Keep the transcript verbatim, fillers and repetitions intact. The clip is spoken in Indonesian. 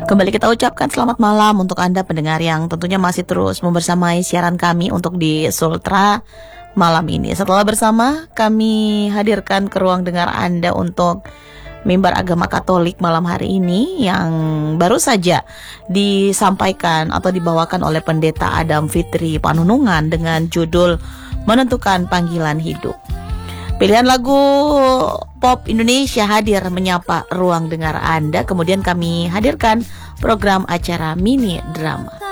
Kembali kita ucapkan selamat malam untuk Anda pendengar yang tentunya masih terus membersamai siaran kami untuk di Sultra malam ini. Setelah bersama, kami hadirkan ke ruang dengar Anda untuk Mimbar Agama Katolik malam hari ini yang baru saja disampaikan atau dibawakan oleh Pendeta Adam Fitri Panunungan dengan judul Menentukan Panggilan Hidup. Pilihan lagu pop Indonesia hadir menyapa ruang dengar Anda. Kemudian kami hadirkan program acara mini drama.